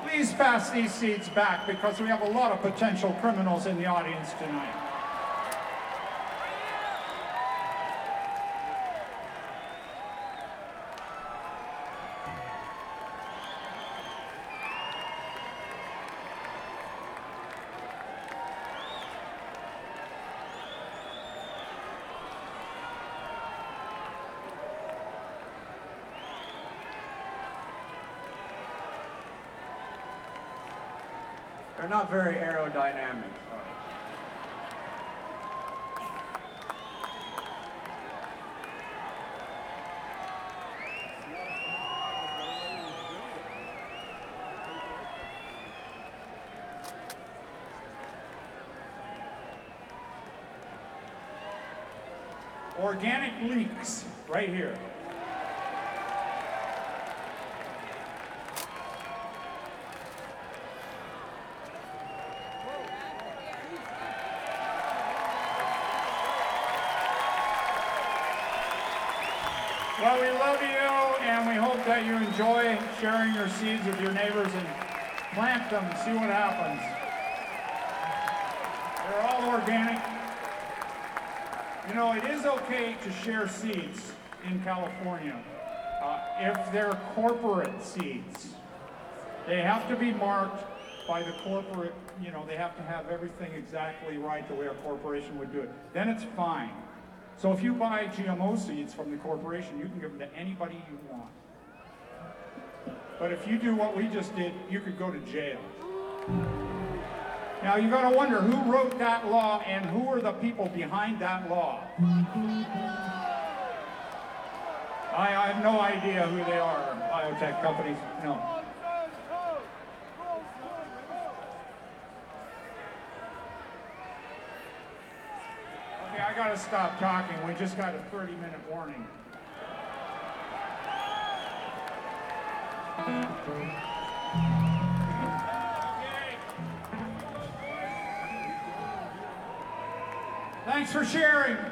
Please pass these seats back because we have a lot of potential criminals in the audience tonight. They're not very aerodynamic. Organic leaks right here. Well, we love you, and we hope that you enjoy sharing your seeds with your neighbors and plant them and see what happens. They're all organic. You know, it is okay to share seeds in California if they're corporate seeds. They have to be marked by the corporate, you know, they have to have everything exactly right the way a corporation would do it. Then it's fine. So if you buy GMO seeds from the corporation, you can give them to anybody you want. But if you do what we just did, you could go to jail. Now you gotta wonder who wrote that law and who are the people behind that law. I have no idea who they are, biotech companies, no. I gotta stop talking. We just got a 30-minute warning. Okay. Thanks for sharing.